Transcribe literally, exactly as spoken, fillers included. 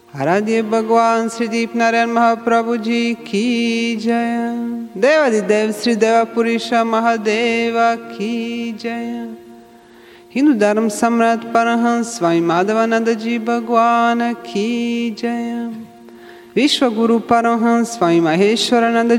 आराध्य भगवान श्री दीप नारायण महाप्रभु जी की जय। देवादिदेव श्री देवापुरीश महादेव की जय। हिंदू धर्म सम्राट परमहंस स्वामी माधवानंद जी भगवान की जय। विश्व गुरु परमहंस स्वामी महेश्वरानंद